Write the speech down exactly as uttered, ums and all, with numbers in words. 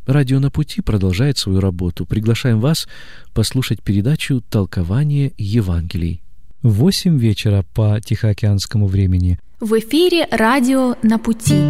Радио «На пути» продолжает свою работу. Приглашаем вас послушать передачу «Толкование Евангелий». В восемь вечера по тихоокеанскому времени. В эфире радио «На пути».